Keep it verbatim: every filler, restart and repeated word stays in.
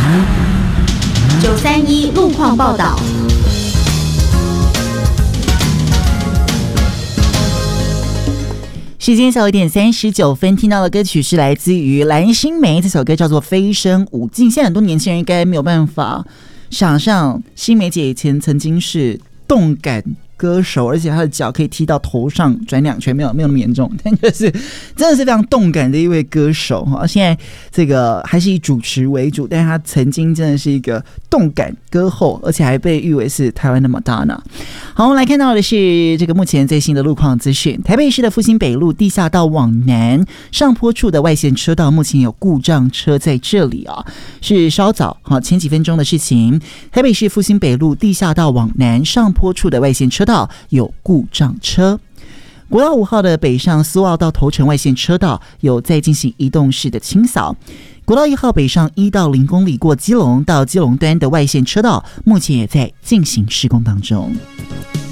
九三一路况报道。 时间小一点三十九分，听到的歌曲是来自于蓝心湄，这首歌叫做《飞升舞境》。现在很多年轻人应该没有办法想象，心湄姐以前曾经是动感歌手，而且她的脚可以踢到头上转两圈，没有没有那么严重，但就是真的是非常动感的一位歌手哈。现在这个还是以主持为主，但是她曾经真的是一个动感歌后，而且还被誉为是台湾的 Madonna。好，我们来看到的是这个目前最新的路况资讯。台北市的复兴北路地下道往南上坡处的外线车道目前有故障车在这里啊，是稍早好前几分钟的事情。台北市复兴北路地下道往南上坡处的外线车道有故障车。国道五号的北上苏澳到头城外线车道有在进行移动式的清扫。国道一号北上一到零公里过基隆到基隆端的外线车道目前也在进行施工当中。